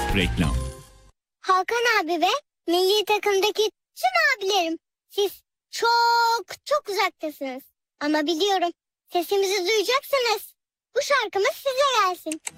Reklam. Hakan abi ve milli takımdaki tüm abilerim, siz çok çok uzaktasınız. Ama biliyorum, sesimizi duyacaksınız. Bu şarkımız size gelsin.